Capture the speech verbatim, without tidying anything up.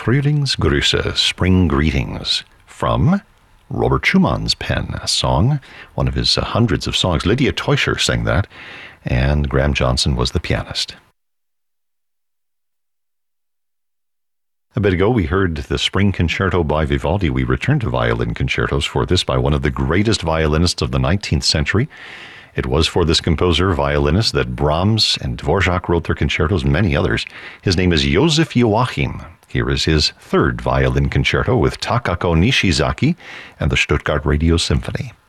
Frühlingsgrüße, Spring Greetings, from Robert Schumann's pen, a song, one of his uh, hundreds of songs. Lydia Teuscher sang that, and Graham Johnson was the pianist. A bit ago, we heard the Spring Concerto by Vivaldi. We return to violin concertos for this by one of the greatest violinists of the nineteenth century. It was for this composer, violinist, that Brahms and Dvorak wrote their concertos, and many others. His name is Joseph Joachim. Here is his third violin concerto with Takako Nishizaki and the Stuttgart Radio Symphony.